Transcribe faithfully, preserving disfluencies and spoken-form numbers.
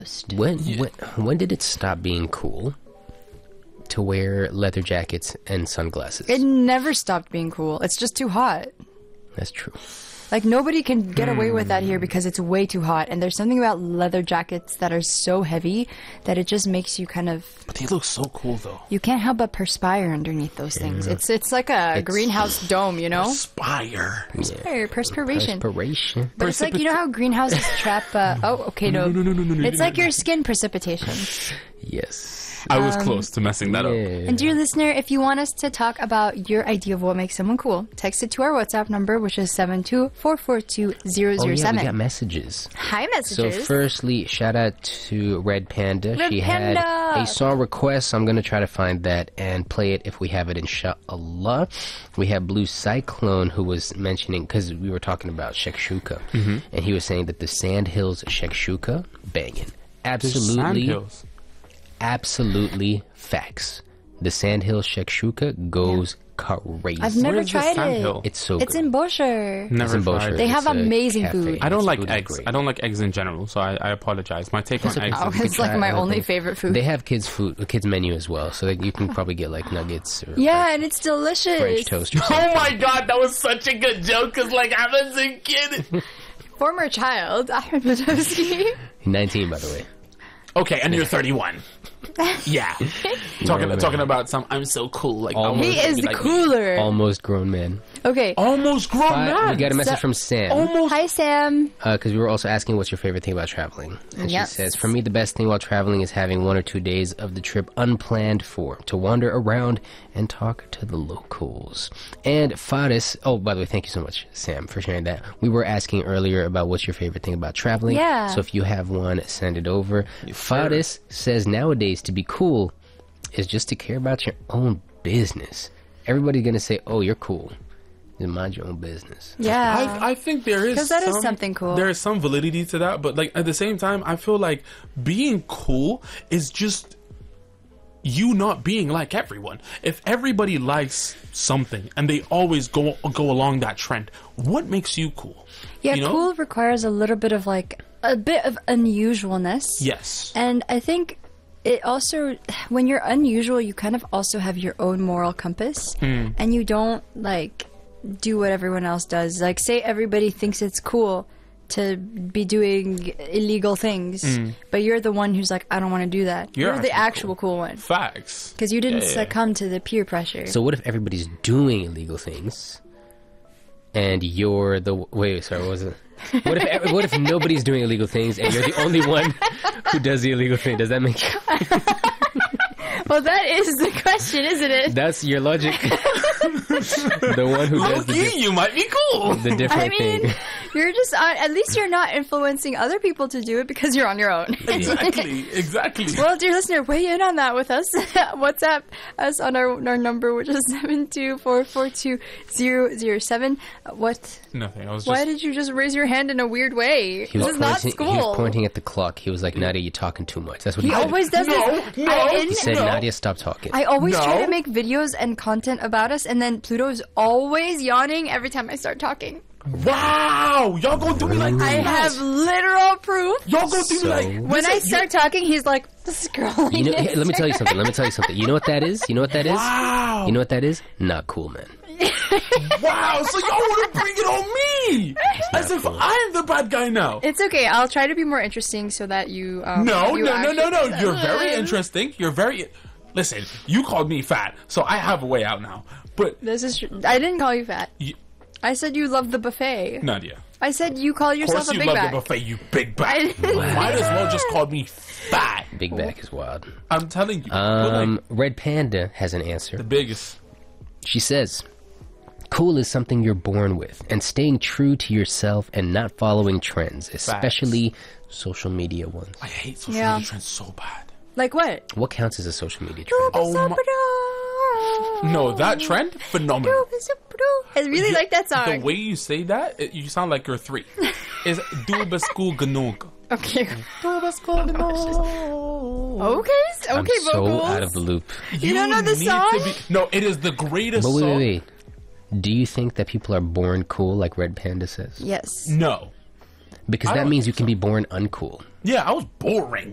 When, Yeah. when when did it stop being cool to wear leather jackets and sunglasses? It never stopped being cool. It's just too hot. That's true. Like, nobody can get away with that here because it's way too hot. And there's something about leather jackets that are so heavy that it just makes you kind of... But they look so cool, though. You can't help but perspire underneath those things. It's it's like a It's- greenhouse dome, you know? Spire. Perspire, perspiration. Perspiration. But it's like, you know how greenhouses trap... Uh, oh, okay, no. No, no, no, no, no, It's no, like no. your skin precipitation. Yes. I was close to messing that up. Yeah. And dear listener, if you want us to talk about your idea of what makes someone cool, text it to our WhatsApp number, which is seven two four four two zero Oh zero yeah, we got seven. messages. Hi, So messages. firstly, shout out to Red Panda. Red she Panda! had a song request. So I'm going to try to find that and play it if we have it, inshallah. We have Blue Cyclone, who was mentioning, because we were talking about shakshuka, Mm-hmm. and he was saying that the Sandhills shakshuka, banging. The Absolutely, Sandhills. absolutely facts. The Sandhill shakshuka goes crazy. I've never Where's the tried Sandhill? it. It's so It's good. in Bosher. It's Never in tried. Bosher. They have It's a amazing cafe. food. I don't Its like food is eggs. great. I don't like eggs in general, so I, I apologize. My take on okay. eggs Oh, is you it's can like try my it. only favorite food. They have kids food, a kids menu as well, so that you can probably get like nuggets or Yeah, and it's delicious. French toast or something. Oh my god, that was such a good joke, because like I was a kid. Former child, Ahmed Badowski. nineteen, by the way. Okay, and you're thirty-one. Yeah. talking man. talking about some I'm so cool. Like I Almost. wanna He is be like- cooler. Almost grown man. Okay. Almost grown Fi- man. we got a message So- from Sam. Almost. Hi, Sam. Because we were also asking what's your favorite thing about traveling. And Yes. she says, for me, the best thing while traveling is having one or two days of the trip unplanned for, to wander around and talk to the locals. And Faris, oh, by the way, thank you so much, Sam, for sharing that. We were asking earlier about what's your favorite thing about traveling. Yeah. So if you have one, send it over. Faris says nowadays to be cool is just to care about your own business. Everybody's going to say, oh, you're cool. Then mind your own business. Yeah. I, I think there is 'Cause that is some- something cool. There is some validity to that, but like at the same time, I feel like being cool is just you not being like everyone. If everybody likes something and they always go go along that trend, what makes you cool? yeah, you know? cool requires a little bit of like a bit of unusualness. Yes. And I think it also, when you're unusual, you kind of also have your own moral compass, Hmm. and you don't like do what everyone else does. Like, say everybody thinks it's cool to be doing illegal things, but you're the one who's like, I don't want to do that. Hmm. You're You're, the actually actual cool one Facts. because you didn't Yeah, yeah. succumb to the peer pressure. So what if everybody's doing illegal things, and you're the wait? Sorry, what was it? What if ev- what if nobody's doing illegal things and you're the only one who does the illegal thing? Does that make Well, that is the question, isn't it? that's your logic? The one who does the, Low-key, di- you might be cool. the different I mean, thing. you're just on, at least you're not influencing other people to do it because you're on your own. Exactly. Exactly. Well, dear listener, weigh in on that with us. WhatsApp us on our our number, which is seven two four four two zero zero seven. What? Nothing. I was just. Why did you just raise your hand in a weird way? He This was is not pointing. school. He was pointing at the clock. He was like, "Nadia, you're talking too much." That's what he, He said. always does No, this. no, I, in- He said, No. "Nadia, stop talking." I always try No. to make videos and content about us, and then Pluto is always yawning every time I start talking. Wow. Y'all gonna do me like this? I now? have literal proof. Y'all gonna do me So- like When I listen, start talking, he's like, this girl. You know, hey, let me tell you something. Let me tell you something. You know what that is? You know what that is? Wow. You know what that is? Not cool, man. Wow, so y'all want to bring it on me, as if cool. I'm the bad guy now. It's okay. I'll try to be more interesting so that you. Um, No, you no, no, no, no. actually- You're very interesting. You're very. Listen, you called me fat, so I have a way out now. But This is. Tr- I didn't call you fat. y- I said you love the buffet. Nadia, I said you call of yourself course a you big love back. the buffet, you big back. I didn't- Might as well just call me fat. Big back is wild. I'm telling you. but Um, like, Red Panda has an answer. the biggest. She says, cool is something you're born with, and staying true to yourself and not following trends, especially social media ones. I hate social Yeah. media trends so bad. Like what? What counts as a social media trend? Oh my- No, that trend, phenomenal. I really You- like that song. The way you say that, it, you sound like you're three. Is duba school ganog. Okay. Duba school ganog. Okay. I'm Okay. so vocals. out of the loop. You don't know the need song? to be- no, it is the greatest But wait, song. wait, wait. Do you think that people are born cool, like Red Panda says? Yes. No. Because I that don't means you think can be born uncool. Yeah, I was boring.